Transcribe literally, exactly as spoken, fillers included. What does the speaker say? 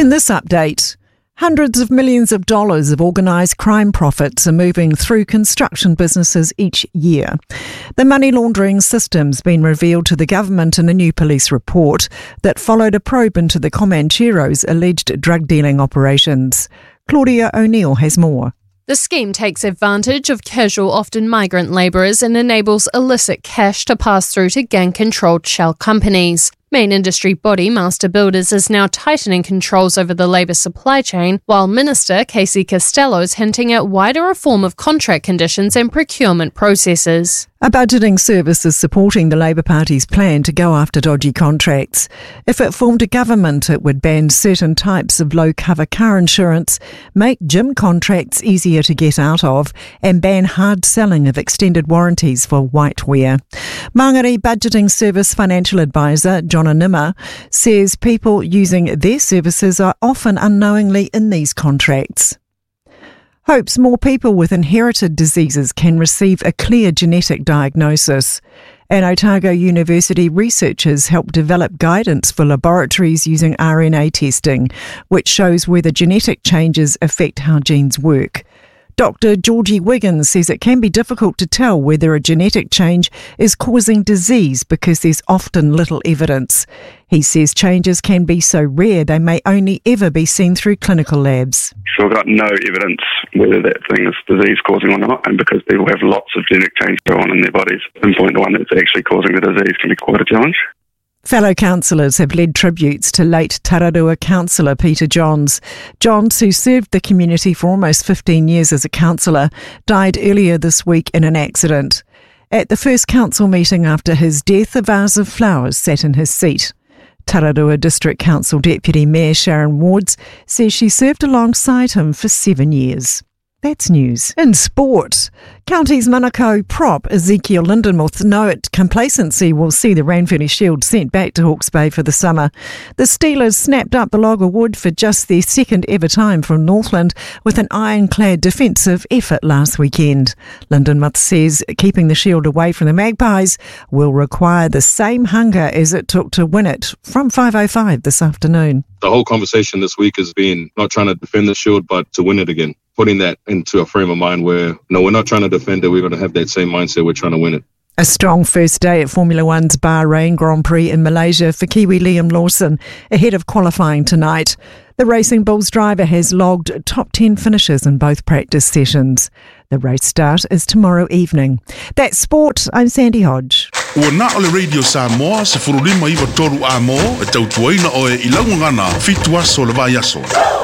In this update, hundreds of millions of dollars of organised crime profits are moving through construction businesses each year. The money laundering system's been revealed to the government in a new police report that followed a probe into the Comancheros' alleged drug dealing operations. Claudia O'Neill has more. The scheme takes advantage of casual, often migrant labourers and enables illicit cash to pass through to gang-controlled shell companies. Main industry body Master Builders is now tightening controls over the labour supply chain, while Minister Casey Costello is hinting at wider reform of contract conditions and procurement processes. A budgeting service is supporting the Labour Party's plan to go after dodgy contracts. If it formed a government, it would ban certain types of low-cover car insurance, make gym contracts easier to get out of, and ban hard selling of extended warranties for whitewear. Mangere Budgeting Service Financial Advisor John Anima says people using their services are often unknowingly in these contracts. Hopes more people with inherited diseases can receive a clear genetic diagnosis. And Otago University researchers help develop guidance for laboratories using R N A testing, which shows whether genetic changes affect how genes work. Doctor Georgie Wiggins says it can be difficult to tell whether a genetic change is causing disease because there's often little evidence. He says changes can be so rare they may only ever be seen through clinical labs. So we've got no evidence whether that thing is disease causing or not, and because people have lots of genetic change go on in their bodies, pinpoint the one that's actually causing the disease can be quite a challenge. Fellow councillors have led tributes to late Tararua councillor Peter Johns. Johns, who served the community for almost fifteen years as a councillor, died earlier this week in an accident. At the first council meeting after his death, a vase of flowers sat in his seat. Tararua District Council Deputy Mayor Sharon Wards says she served alongside him for seven years. That's news. In sport, Counties Manukau prop Ezekiel Lindenmuth note complacency will see the Ranfurly Shield sent back to Hawke's Bay for the summer. The Steelers snapped up the log of wood for just their second ever time from Northland with an ironclad defensive effort last weekend. Lindenmuth says keeping the Shield away from the Magpies will require the same hunger as it took to win it from five oh five this afternoon. The whole conversation this week has been not trying to defend the Shield but to win it again. Putting that into a frame of mind where, no, we're not trying to defend it, we're going to have that same mindset, we're trying to win it. A strong first day at Formula One's Bahrain Grand Prix in Malaysia for Kiwi Liam Lawson, ahead of qualifying tonight. The Racing Bulls driver has logged top ten finishes in both practice sessions. The race start is tomorrow evening. That's sport. I'm Sandy Hodge. Ua na ole Radio Samoa se furulima iwa toru a mo e tautuaina o e ilaungangana fitu aso le vai aso.